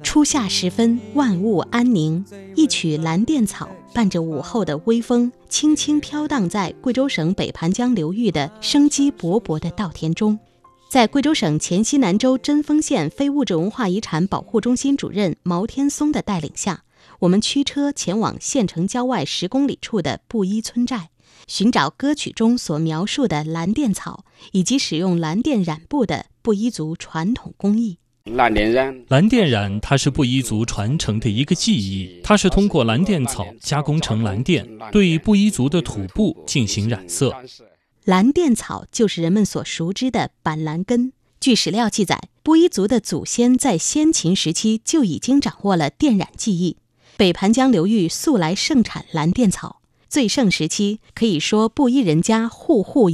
初夏时分，万物安宁，一曲蓝靛草伴着午后的微风，轻轻飘荡在贵州省北盘江流域的生机勃勃的稻田中。在贵州省黔西南州贞丰县非物质文化遗产保护中心主任毛天松的带领下，我们驱车前往县城郊外10公里处的布依村寨，寻找歌曲中所描述的蓝靛草以及使用蓝靛染布的布依族传统工艺。 蓝靛染它是布依族传承的一个技艺，它是通过蓝靛草加工成蓝靛，对布依族的土布进行染色。 蓝靛草就是人们所熟知的板蓝根。据史料记载，布依族的祖先在先秦时期就已经掌握了靛染技艺。北盘江流域素来盛产蓝靛草，最盛时期可以说布依人家户户